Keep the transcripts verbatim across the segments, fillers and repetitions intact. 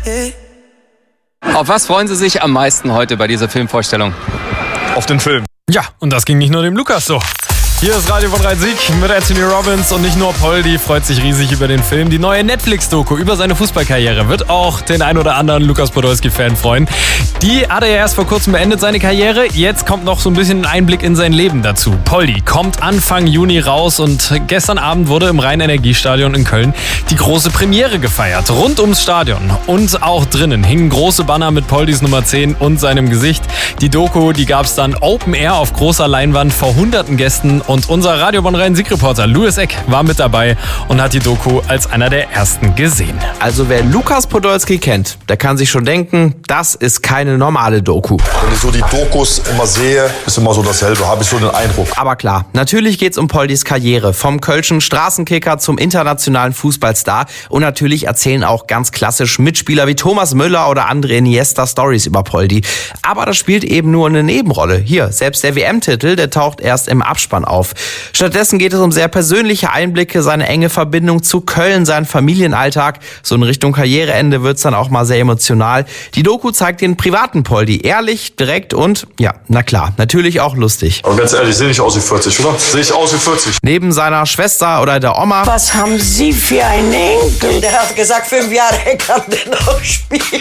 Auf was freuen Sie sich am meisten heute bei dieser Filmvorstellung? Auf den Film. Ja, und das ging nicht nur dem Lukas so. Hier ist Radio von drei Sieg mit Anthony Robbins und nicht nur Poldi freut sich riesig über den Film. Die neue Netflix-Doku über seine Fußballkarriere wird auch den ein oder anderen Lukas Podolski-Fan freuen. Die hat er ja erst vor kurzem beendet, seine Karriere. Jetzt kommt noch so ein bisschen ein Einblick in sein Leben dazu. Poldi kommt Anfang Juni raus und gestern Abend wurde im Rhein-Energiestadion in Köln die große Premiere gefeiert. Rund ums Stadion und auch drinnen hingen große Banner mit Poldis Nummer zehn und seinem Gesicht. Die Doku, die gab es dann Open Air auf großer Leinwand vor hunderten Gästen. Und unser Radio Bonn Rhein-Sieg-Reporter Louis Eck war mit dabei und hat die Doku als einer der ersten gesehen. Also wer Lukas Podolski kennt, der kann sich schon denken, das ist keine normale Doku. Wenn ich so die Dokus immer sehe, ist immer so dasselbe, habe ich so den Eindruck. Aber klar, natürlich geht's um Poldis Karriere. Vom kölschen Straßenkicker zum internationalen Fußballstar. Und natürlich erzählen auch ganz klassisch Mitspieler wie Thomas Müller oder André Iniesta Stories über Poldi. Aber das spielt eben nur eine Nebenrolle. Hier, selbst der W M-Titel, der taucht erst im Abspann auf. Stattdessen geht es um sehr persönliche Einblicke, seine enge Verbindung zu Köln, seinen Familienalltag. So in Richtung Karriereende wird's dann auch mal sehr emotional. Die Doku zeigt den privaten Poldi ehrlich, direkt und, ja, na klar, natürlich auch lustig. Aber ganz ehrlich, sehe ich aus wie vierzig, oder? Sehe ich aus wie vierzig? Neben seiner Schwester oder der Oma. Was haben Sie für einen Enkel? Der hat gesagt, fünf Jahre kann der noch spielen.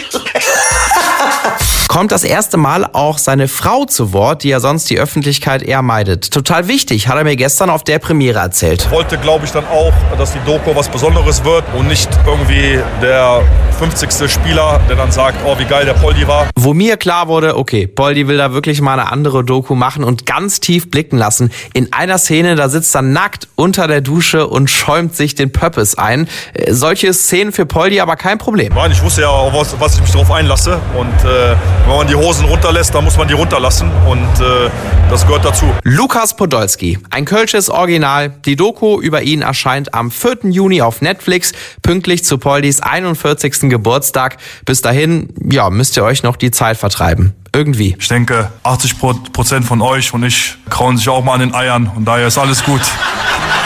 Kommt das erste Mal auch seine Frau zu Wort, die ja sonst die Öffentlichkeit eher meidet. Total wichtig, hat er mir gestern auf der Premiere erzählt. Ich wollte, glaube ich, dann auch, dass die Doku was Besonderes wird und nicht irgendwie der fünfzigste Spieler, der dann sagt, oh, wie geil der Poldi war. Wo mir klar wurde, okay, Poldi will da wirklich mal eine andere Doku machen und ganz tief blicken lassen. In einer Szene, da sitzt er nackt unter der Dusche und schäumt sich den Pöppes ein. Äh, solche Szenen für Poldi aber kein Problem. Nein, ich wusste ja, auf was, was ich mich darauf einlasse. Und äh, wenn man die Hosen runterlässt, dann muss man die runterlassen. Und äh, das gehört dazu. Lukas Podolski, ein kölsches Original. Die Doku über ihn erscheint am vierten Juni auf Netflix, pünktlich zu Poldis einundvierzigsten Geburtstag. Bis dahin, ja, müsst ihr euch noch die Zeit vertreiben. Irgendwie. Ich denke, achtzig Prozent von euch und ich krauen sich auch mal an den Eiern und daher ist alles gut.